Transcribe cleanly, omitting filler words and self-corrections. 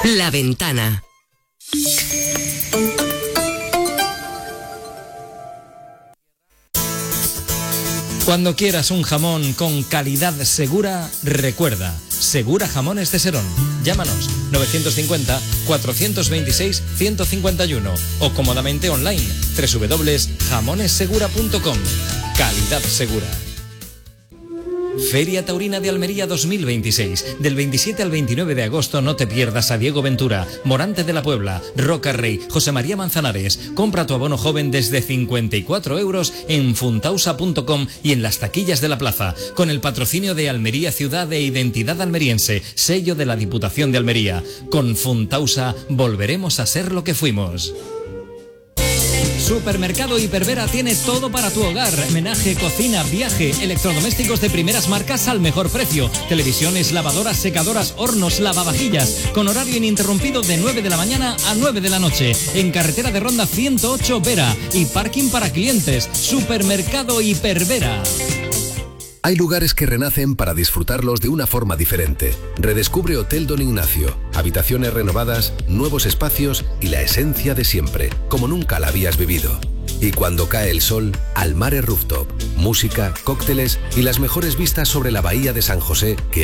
La Ventana. Cuando quieras un jamón con calidad segura, recuerda, Segura Jamones de Serón. Llámanos 950-426-151 o cómodamente online www.jamonesegura.com. Calidad segura. Feria Taurina de Almería 2026. Del 27 al 29 de agosto no te pierdas a Diego Ventura, Morante de la Puebla, Roca Rey, José María Manzanares. Compra tu abono joven desde 54 euros en funtausa.com y en las taquillas de la plaza. Con el patrocinio de Almería Ciudad e Identidad Almeriense, sello de la Diputación de Almería. Con Funtausa volveremos a ser lo que fuimos. Supermercado Hipervera tiene todo para tu hogar. Menaje, cocina, viaje, electrodomésticos de primeras marcas al mejor precio. Televisiones, lavadoras, secadoras, hornos, lavavajillas. Con horario ininterrumpido de 9 de la mañana a 9 de la noche. En carretera de Ronda 108 Vera. Y parking para clientes. Supermercado Hipervera. Hay lugares que renacen para disfrutarlos de una forma diferente. Redescubre Hotel Don Ignacio. Habitaciones renovadas, nuevos espacios y la esencia de siempre, como nunca la habías vivido. Y cuando cae el sol, Almare Rooftop. Música, cócteles y las mejores vistas sobre la bahía de San José que